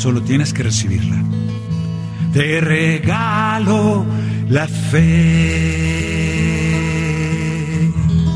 solo tienes que recibirla. Te regalo la fe.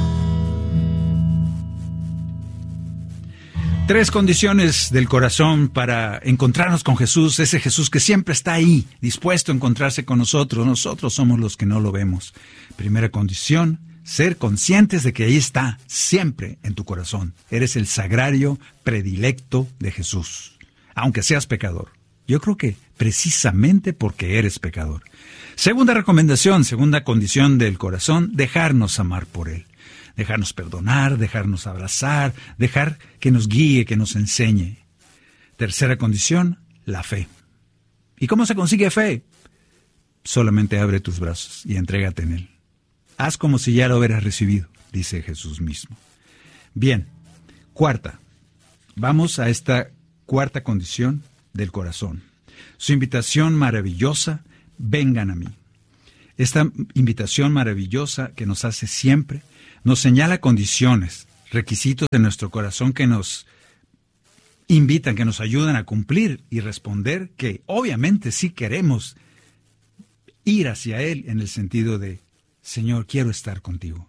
3 condiciones del corazón para encontrarnos con Jesús, ese Jesús que siempre está ahí, dispuesto a encontrarse con nosotros. Nosotros somos los que no lo vemos. Primera condición, ser conscientes de que ahí está, siempre en tu corazón. Eres el sagrario predilecto de Jesús, aunque seas pecador. Yo creo que precisamente porque eres pecador. Segunda recomendación, segunda condición del corazón, dejarnos amar por Él. Dejarnos perdonar, dejarnos abrazar, dejar que nos guíe, que nos enseñe. Tercera condición, la fe. ¿Y cómo se consigue fe? Solamente abre tus brazos y entrégate en Él. Haz como si ya lo hubieras recibido, dice Jesús mismo. Bien, cuarta. Vamos a esta cuarta condición del corazón. Su invitación maravillosa, vengan a mí. Esta invitación maravillosa que nos hace siempre, nos señala condiciones, requisitos de nuestro corazón que nos invitan, que nos ayudan a cumplir y responder que obviamente sí queremos ir hacia Él en el sentido de, Señor, quiero estar contigo.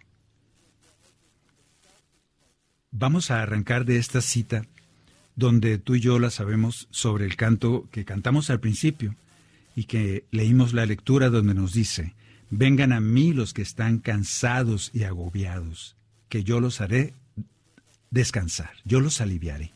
Vamos a arrancar de esta cita donde tú y yo la sabemos sobre el canto que cantamos al principio y que leímos la lectura donde nos dice, vengan a mí los que están cansados y agobiados, que yo los haré descansar, yo los aliviaré.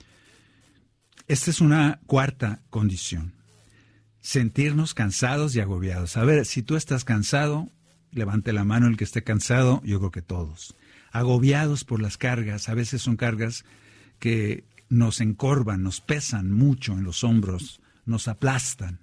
Esta es una cuarta condición, sentirnos cansados y agobiados. A ver, si tú estás cansado, levante la mano el que esté cansado, yo creo que todos. Agobiados por las cargas, a veces son cargas que nos encorvan, nos pesan mucho en los hombros, nos aplastan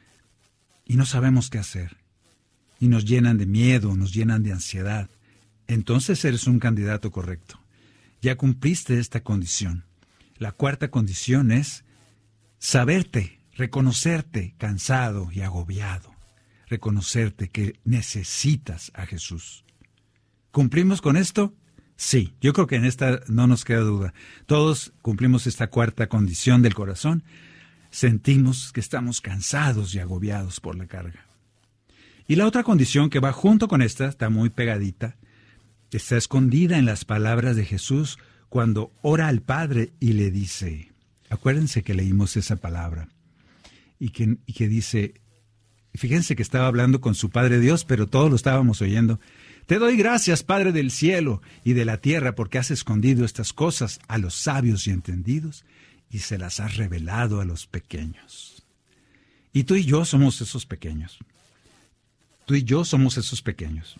y no sabemos qué hacer. Y nos llenan de miedo, nos llenan de ansiedad. Entonces eres un candidato correcto. Ya cumpliste esta condición. La cuarta condición es saberte, reconocerte cansado y agobiado. Reconocerte que necesitas a Jesús. ¿Cumplimos con esto? Sí, yo creo que en esta no nos queda duda. Todos cumplimos esta cuarta condición del corazón. Sentimos que estamos cansados y agobiados por la carga. Y la otra condición que va junto con esta, está muy pegadita, está escondida en las palabras de Jesús cuando ora al Padre y le dice, acuérdense que leímos esa palabra, y que dice, fíjense que estaba hablando con su Padre Dios, pero todos lo estábamos oyendo, te doy gracias, Padre del cielo y de la tierra, porque has escondido estas cosas a los sabios y entendidos, y se las has revelado a los pequeños. Y tú y yo somos esos pequeños. Tú y yo somos esos pequeños.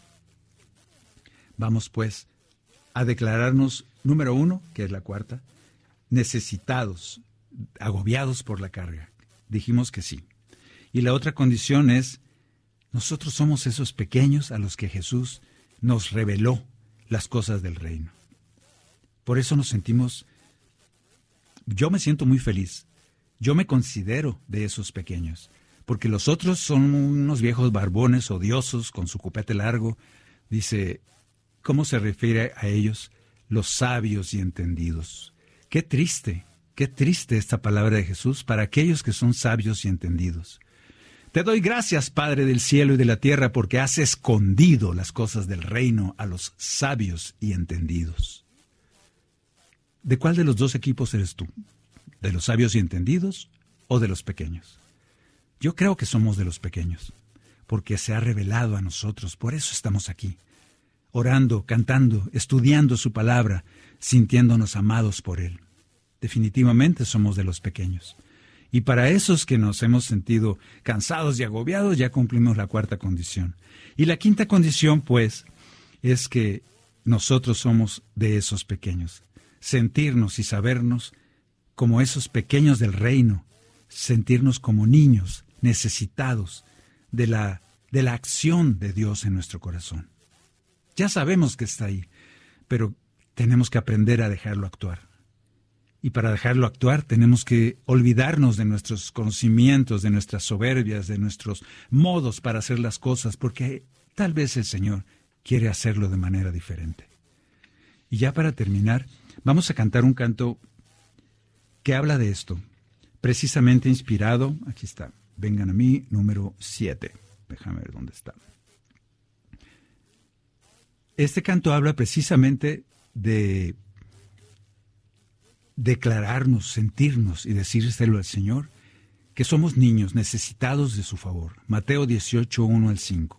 Vamos pues a declararnos, número 1, que es la cuarta, necesitados, agobiados por la carga. Dijimos que sí. Y la otra condición es, nosotros somos esos pequeños a los que Jesús nos reveló las cosas del reino. Por eso nos sentimos, yo me siento muy feliz. Yo me considero de esos pequeños. Porque los otros son unos viejos barbones odiosos con su copete largo. Dice, ¿cómo se refiere a ellos? Los sabios y entendidos. Qué triste esta palabra de Jesús para aquellos que son sabios y entendidos. Te doy gracias, Padre del cielo y de la tierra, porque has escondido las cosas del reino a los sabios y entendidos. ¿De cuál de los dos equipos eres tú? ¿De los sabios y entendidos o de los pequeños? Yo creo que somos de los pequeños, porque se ha revelado a nosotros, por eso estamos aquí, orando, cantando, estudiando su palabra, sintiéndonos amados por Él. Definitivamente somos de los pequeños. Y para esos que nos hemos sentido cansados y agobiados, ya cumplimos la cuarta condición. Y la quinta condición, pues, es que nosotros somos de esos pequeños. Sentirnos y sabernos como esos pequeños del reino, sentirnos como niños, necesitados de la acción de Dios en nuestro corazón. Ya sabemos que está ahí, pero tenemos que aprender a dejarlo actuar. Y para dejarlo actuar tenemos que olvidarnos de nuestros conocimientos, de nuestras soberbias, de nuestros modos para hacer las cosas, porque tal vez el Señor quiere hacerlo de manera diferente. Y ya para terminar, vamos a cantar un canto que habla de esto. precisamente inspirado, aquí está, vengan a mí, número 7. Déjame ver dónde está. Este canto habla precisamente de declararnos, sentirnos y decírselo al Señor, que somos niños necesitados de su favor. Mateo 18, 1 al 5.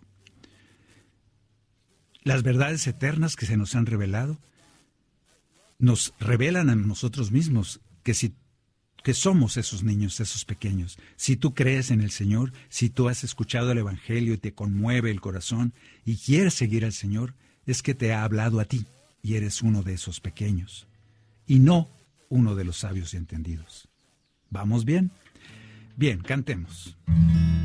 Las verdades eternas que se nos han revelado nos revelan a nosotros mismos que somos esos niños, esos pequeños. Si tú crees en el Señor, si tú has escuchado el Evangelio y te conmueve el corazón y quieres seguir al Señor, es que te ha hablado a ti y eres uno de esos pequeños y no uno de los sabios y entendidos. ¿Vamos bien? Bien, cantemos.